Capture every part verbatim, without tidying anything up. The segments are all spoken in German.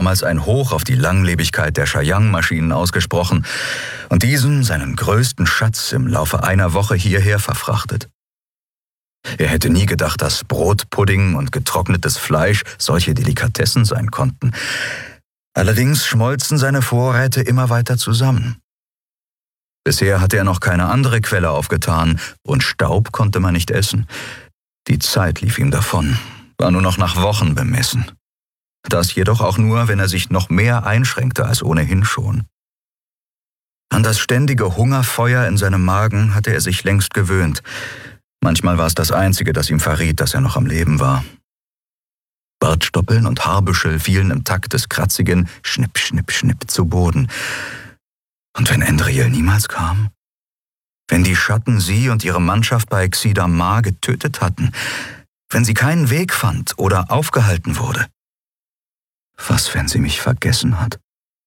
damals ein Hoch auf die Langlebigkeit der Chayang-Maschinen ausgesprochen und diesen, seinen größten Schatz, im Laufe einer Woche hierher verfrachtet. Er hätte nie gedacht, dass Brotpudding und getrocknetes Fleisch solche Delikatessen sein konnten. Allerdings schmolzen seine Vorräte immer weiter zusammen. Bisher hatte er noch keine andere Quelle aufgetan und Staub konnte man nicht essen. Die Zeit lief ihm davon, war nur noch nach Wochen bemessen. Das jedoch auch nur, wenn er sich noch mehr einschränkte als ohnehin schon. An das ständige Hungerfeuer in seinem Magen hatte er sich längst gewöhnt. Manchmal war es das Einzige, das ihm verriet, dass er noch am Leben war. Bartstoppeln und Haarbüschel fielen im Takt des kratzigen Schnipp, Schnipp, Schnipp zu Boden. Und wenn Endriel niemals kam? Wenn die Schatten sie und ihre Mannschaft bei Xidamar getötet hatten? Wenn sie keinen Weg fand oder aufgehalten wurde? Was, wenn sie mich vergessen hat?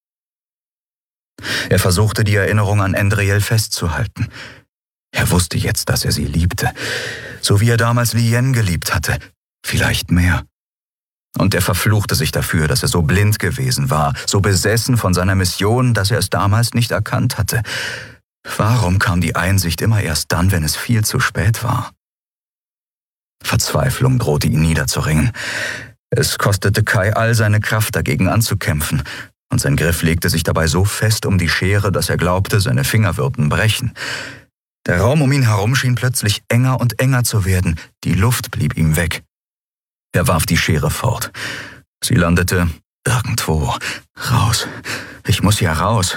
Er versuchte, die Erinnerung an Endriel festzuhalten. Er wusste jetzt, dass er sie liebte, so wie er damals Lien geliebt hatte, vielleicht mehr. Und er verfluchte sich dafür, dass er so blind gewesen war, so besessen von seiner Mission, dass er es damals nicht erkannt hatte. Warum kam die Einsicht immer erst dann, wenn es viel zu spät war? Verzweiflung drohte ihn niederzuringen. Es kostete Kai all seine Kraft, dagegen anzukämpfen, und sein Griff legte sich dabei so fest um die Schere, dass er glaubte, seine Finger würden brechen. Der Raum um ihn herum schien plötzlich enger und enger zu werden, die Luft blieb ihm weg. Er warf die Schere fort. Sie landete irgendwo. Raus. Ich muss hier raus.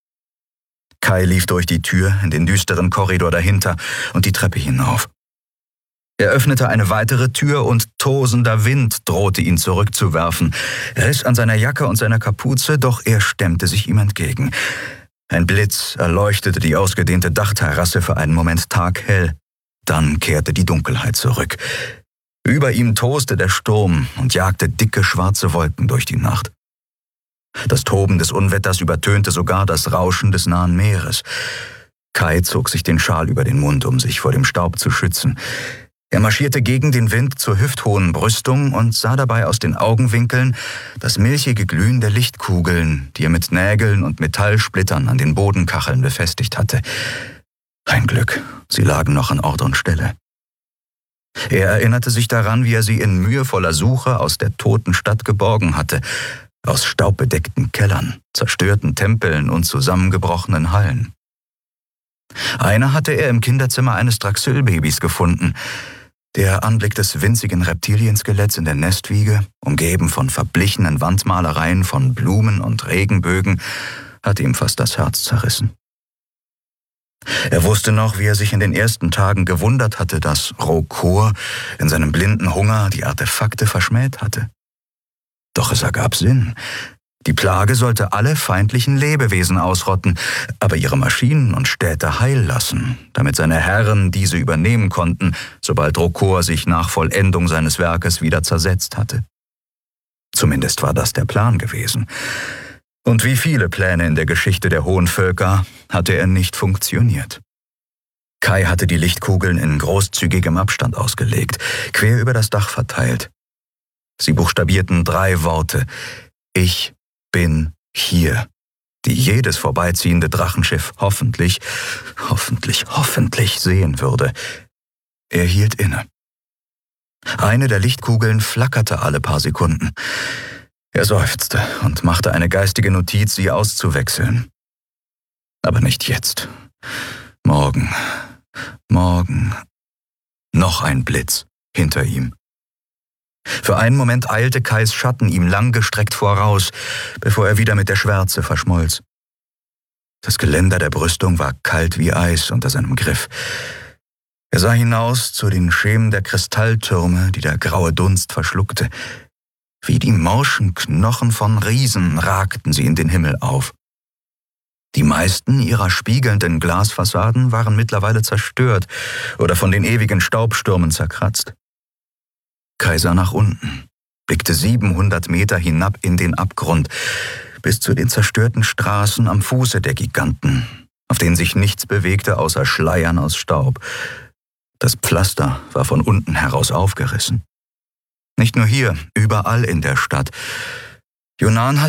Kai lief durch die Tür in den düsteren Korridor dahinter und die Treppe hinauf. Er öffnete eine weitere Tür und tosender Wind drohte ihn zurückzuwerfen, riss an seiner Jacke und seiner Kapuze, doch er stemmte sich ihm entgegen. Ein Blitz erleuchtete die ausgedehnte Dachterrasse für einen Moment taghell. Dann kehrte die Dunkelheit zurück. Über ihm toste der Sturm und jagte dicke schwarze Wolken durch die Nacht. Das Toben des Unwetters übertönte sogar das Rauschen des nahen Meeres. Kai zog sich den Schal über den Mund, um sich vor dem Staub zu schützen. Er marschierte gegen den Wind zur hüfthohen Brüstung und sah dabei aus den Augenwinkeln das milchige Glühen der Lichtkugeln, die er mit Nägeln und Metallsplittern an den Bodenkacheln befestigt hatte. Ein Glück, sie lagen noch an Ort und Stelle. Er erinnerte sich daran, wie er sie in mühevoller Suche aus der toten Stadt geborgen hatte, aus staubbedeckten Kellern, zerstörten Tempeln und zusammengebrochenen Hallen. Eine hatte er im Kinderzimmer eines Draxylbabys gefunden. Der Anblick des winzigen Reptilienskeletts in der Nestwiege, umgeben von verblichenen Wandmalereien von Blumen und Regenbögen, hatte ihm fast das Herz zerrissen. Er wusste noch, wie er sich in den ersten Tagen gewundert hatte, dass Rokor in seinem blinden Hunger die Artefakte verschmäht hatte. Doch es ergab Sinn. Die Plage sollte alle feindlichen Lebewesen ausrotten, aber ihre Maschinen und Städte heil lassen, damit seine Herren diese übernehmen konnten, sobald Rokor sich nach Vollendung seines Werkes wieder zersetzt hatte. Zumindest war das der Plan gewesen. Und wie viele Pläne in der Geschichte der hohen Völker hatte er nicht funktioniert. Kai hatte die Lichtkugeln in großzügigem Abstand ausgelegt, quer über das Dach verteilt. Sie buchstabierten drei Worte: Ich bin hier, die jedes vorbeiziehende Drachenschiff hoffentlich, hoffentlich, hoffentlich sehen würde. Er hielt inne. Eine der Lichtkugeln flackerte alle paar Sekunden. Er seufzte und machte eine geistige Notiz, sie auszuwechseln. Aber nicht jetzt. Morgen. Morgen. Noch ein Blitz hinter ihm. Für einen Moment eilte Kais Schatten ihm langgestreckt voraus, bevor er wieder mit der Schwärze verschmolz. Das Geländer der Brüstung war kalt wie Eis unter seinem Griff. Er sah hinaus zu den Schemen der Kristalltürme, die der graue Dunst verschluckte. Wie die morschen Knochen von Riesen ragten sie in den Himmel auf. Die meisten ihrer spiegelnden Glasfassaden waren mittlerweile zerstört oder von den ewigen Staubstürmen zerkratzt. Kai sah nach unten, blickte siebenhundert Meter hinab in den Abgrund, bis zu den zerstörten Straßen am Fuße der Giganten, auf denen sich nichts bewegte außer Schleiern aus Staub. Das Pflaster war von unten heraus aufgerissen. Nicht nur hier, überall in der Stadt. Yunnan